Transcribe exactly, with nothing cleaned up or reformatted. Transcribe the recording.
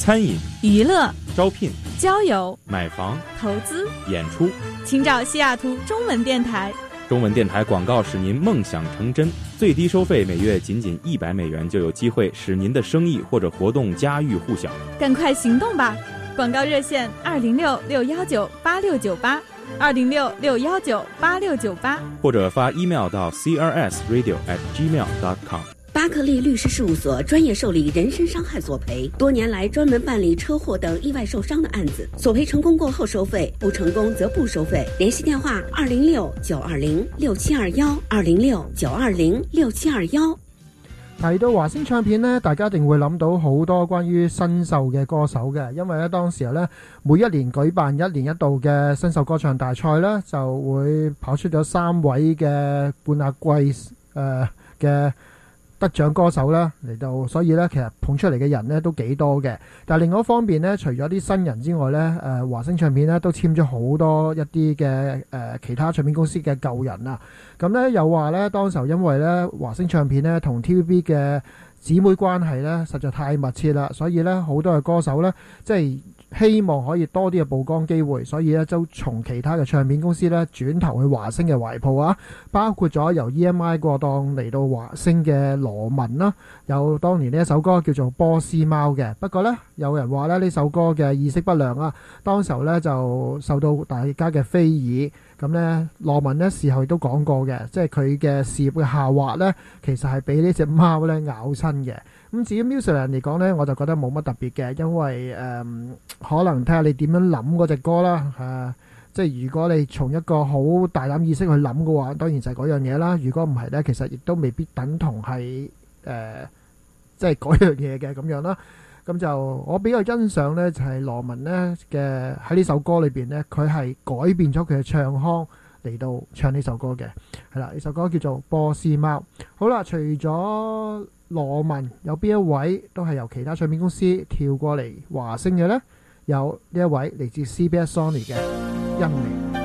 餐饮、 娱乐、 招聘、 交友、 买房、 投资、 演出， 请找西雅图中文电台。 中文电台广告使您梦想成真，最低收费每月仅仅一百美元，就有机会使您的生意或者活动家喻户晓。 赶快行动吧！广告热线二零六六幺九八六九八，二零六六幺九八六九八， 或者发 email 到 c r s radio at gmail dot com。 巴克利律师事务所专业受理人身伤害索赔，多年来专门办理车祸等意外受伤的案子，索赔成功过后收费，不成功则不收费。联系电話二零六九二零六七二一，二零六九二零六七二一。 提到華星唱片呢，大家一定會諗到好多關於新秀嘅歌手嘅，因為咧當時候咧每一年舉辦一年一度嘅新秀歌唱大賽咧，就會跑出咗三位嘅冠亞季誒嘅得獎歌手啦嚟到，所以咧其實捧出嚟嘅人咧都幾多嘅。但係另外一方面咧，除咗啲新人之外咧，誒華星唱片咧都簽咗好多一啲嘅誒其他唱片公司嘅舊人啊。咁咧又話咧當時候因為咧華星唱片咧同 T V B 嘅姊妹關係咧實在太密切啦，所以咧好多嘅歌手咧即係希望可以多啲嘅曝光機會，所以咧就從其他嘅唱片公司咧轉頭去華星嘅懷抱啊，包括咗由 E M I 過檔嚟到華星嘅羅文啦，有當年呢一首歌叫做《波斯貓》嘅。不過咧有人話咧呢首歌嘅意識不良啊，當時候咧就受到大家嘅非議。咁咧羅文呢事後亦都講過嘅，即係佢嘅事業嘅下滑咧，其實係俾呢隻貓咧咬親嘅。咁至於 Musicland 嚟講咧，我就覺得冇乜特別嘅，因為誒、嗯、可能睇下你點樣諗嗰隻歌啦嚇、啊。即係如果你從一個好大膽意識去諗嘅話，當然就係嗰樣嘢啦。如果唔係咧，其實亦都未必等同係誒、呃、即係嗰樣嘢嘅咁樣啦。咁就我比較欣賞咧，就係、是、羅文咧嘅喺呢首歌裏邊咧，佢係改變咗佢嘅唱腔嚟到唱呢首歌嘅，係啦，呢首歌叫做《波斯貓》。好啦，除咗羅文，有邊一位都係由其他唱片公司跳過嚟華星嘅呢？有呢一位嚟自 C B S Sony 嘅甄妮。